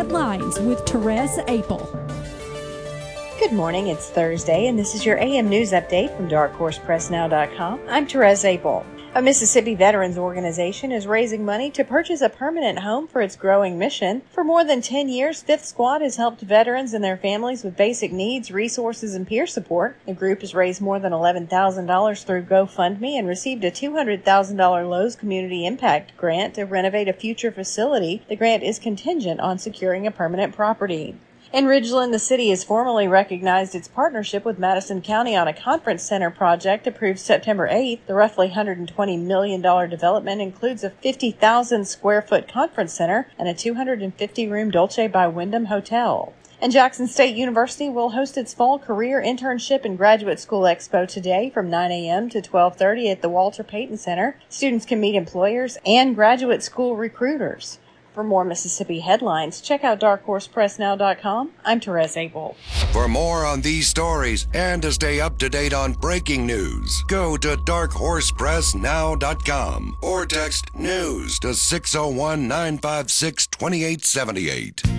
Headlines with Therese Apel. Good morning, it's Thursday, and this is your AM News Update from DarkHorsePressNow.com. I'm Therese Apel. A Mississippi veterans organization is raising money to purchase a permanent home for its growing mission. For more than 10 years, Fifth Squad has helped veterans and their families with basic needs, resources, and peer support. The group has raised more than $11,000 through GoFundMe and received a $200,000 Lowe's Community Impact Grant to renovate a future facility. The grant is contingent on securing a permanent property. In Ridgeland, the city has formally recognized its partnership with Madison County on a conference center project approved September 8th. The roughly $120 million development includes a 50,000 square foot conference center and a 250-room Dolce by Wyndham hotel. And Jackson State University will host its Fall Career Internship and Graduate School Expo today from 9 a.m. to 12:30 at the Walter Payton Center. Students can meet employers and graduate school recruiters. For more Mississippi headlines, check out DarkHorsePressNow.com. I'm Therese Apel. For more on these stories and to stay up to date on breaking news, go to DarkHorsePressNow.com or text NEWS to 601-956-2878.